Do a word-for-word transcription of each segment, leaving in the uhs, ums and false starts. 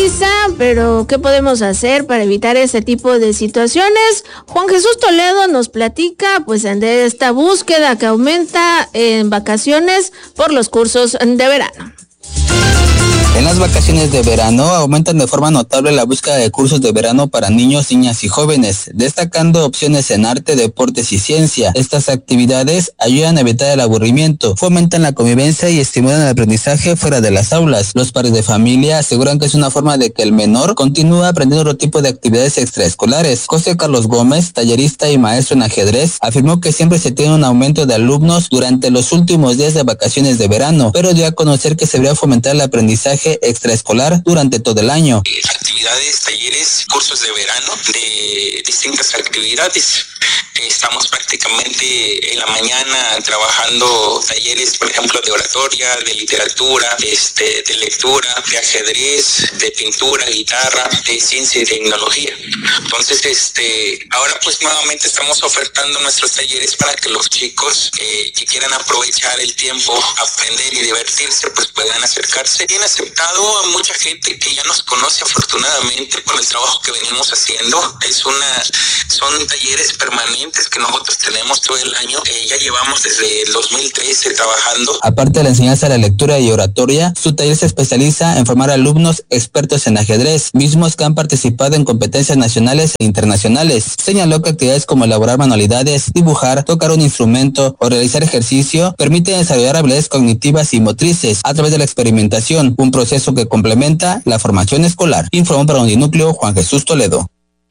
prisa, pero ¿qué podemos hacer para evitar este tipo de situaciones? Juan Jesús Toledo nos platica pues de esta búsqueda que aumenta en vacaciones por los cursos de verano. En las vacaciones de verano aumentan de forma notable la búsqueda de cursos de verano para niños, niñas y jóvenes, destacando opciones en arte, deportes y ciencia. Estas actividades ayudan a evitar el aburrimiento, fomentan la convivencia y estimulan el aprendizaje fuera de las aulas. Los padres de familia aseguran que es una forma de que el menor continúe aprendiendo otro tipo de actividades extraescolares. José Carlos Gómez, tallerista y maestro en ajedrez, afirmó que siempre se tiene un aumento de alumnos durante los últimos días de vacaciones de verano, pero dio a conocer que se debería fomentar el aprendizaje extraescolar durante todo el año. Actividades, talleres, cursos de verano de distintas actividades. Estamos prácticamente en la mañana trabajando talleres, por ejemplo, de oratoria, de literatura, este, de lectura, de ajedrez, de pintura, guitarra, de ciencia y tecnología. Entonces, este, ahora pues nuevamente estamos ofertando nuestros talleres para que los chicos eh, que quieran aprovechar el tiempo, aprender y divertirse, pues puedan acercarse. Bien aceptado a mucha gente que ya nos conoce afortunadamente por el trabajo que venimos haciendo. Es una, son talleres permanentes que nosotros tenemos todo el año, eh, ya llevamos desde el dos mil trece trabajando. Aparte de la enseñanza de la lectura y oratoria, su taller se especializa en formar alumnos expertos en ajedrez, mismos que han participado en competencias nacionales e internacionales. Señaló que actividades como elaborar manualidades, dibujar, tocar un instrumento o realizar ejercicio permiten desarrollar habilidades cognitivas y motrices a través de la experimentación, un proceso que complementa la formación escolar. Informó para Undinúcleo Juan Jesús Toledo.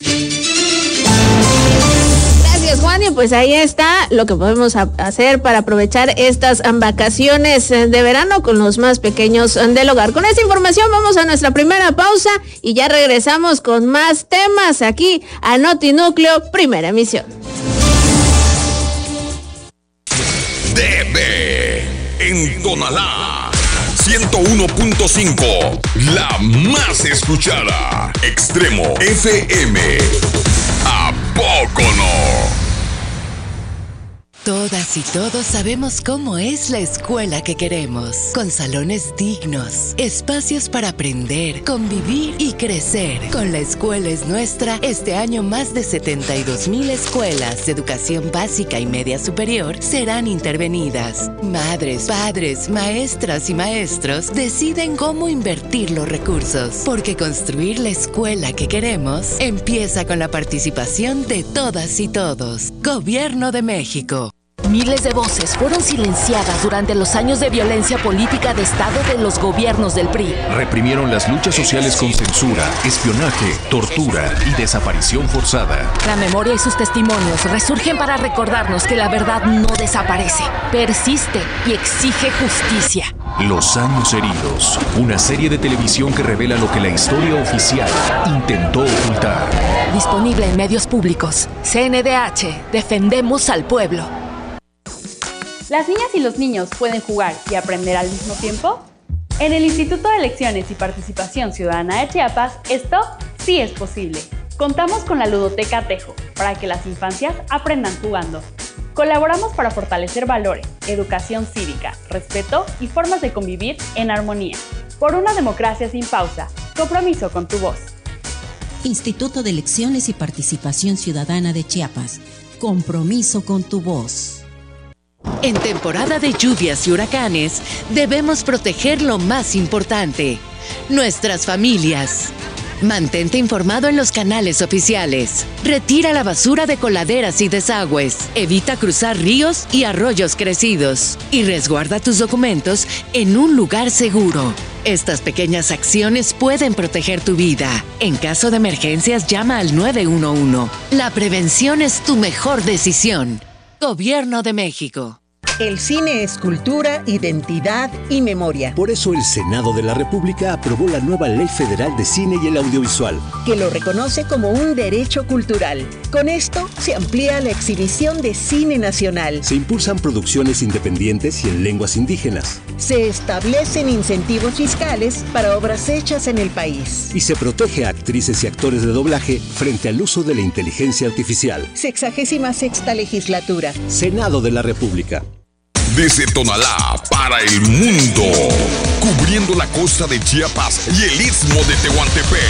Juan, y pues ahí está lo que podemos hacer para aprovechar estas vacaciones de verano con los más pequeños del hogar. Con esta información vamos a nuestra primera pausa y ya regresamos con más temas aquí a Notinúcleo, primera emisión. Debe en Tonalá ciento uno punto cinco, la más escuchada. Extremo F M. ¿A poco no? Todas y todos sabemos cómo es la escuela que queremos, con salones dignos, espacios para aprender, convivir y crecer. Con La Escuela es Nuestra, este año más de setenta y dos mil escuelas de educación básica y media superior serán intervenidas. Madres, padres, maestras y maestros deciden cómo invertir los recursos, porque construir la escuela que queremos empieza con la participación de todas y todos. Gobierno de México. Miles de voces fueron silenciadas durante los años de violencia política de Estado de los gobiernos del P R I. Reprimieron las luchas sociales con censura, espionaje, tortura y desaparición forzada. La memoria y sus testimonios resurgen para recordarnos que la verdad no desaparece, persiste y exige justicia. Los años heridos, una serie de televisión que revela lo que la historia oficial intentó ocultar. Disponible en medios públicos. C N D H, defendemos al pueblo. ¿Las niñas y los niños pueden jugar y aprender al mismo tiempo? En el Instituto de Elecciones y Participación Ciudadana de Chiapas, esto sí es posible. Contamos con la Ludoteca Tejo para que las infancias aprendan jugando. Colaboramos para fortalecer valores, educación cívica, respeto y formas de convivir en armonía. Por una democracia sin pausa, compromiso con tu voz. Instituto de Elecciones y Participación Ciudadana de Chiapas, compromiso con tu voz. En temporada de lluvias y huracanes, debemos proteger lo más importante, nuestras familias. Mantente informado en los canales oficiales. Retira la basura de coladeras y desagües. Evita cruzar ríos y arroyos crecidos. Y resguarda tus documentos en un lugar seguro. Estas pequeñas acciones pueden proteger tu vida. En caso de emergencias, llama al nueve uno uno. La prevención es tu mejor decisión. Gobierno de México. El cine es cultura, identidad y memoria. Por eso el Senado de la República aprobó la nueva Ley Federal de Cine y el Audiovisual, que lo reconoce como un derecho cultural. Con esto se amplía la exhibición de cine nacional. Se impulsan producciones independientes y en lenguas indígenas. Se establecen incentivos fiscales para obras hechas en el país. Y se protege a actrices y actores de doblaje frente al uso de la inteligencia artificial. Sexagésima sexta legislatura. Senado de la República. Desde Tonalá para el mundo, cubriendo la costa de Chiapas y el istmo de Tehuantepec.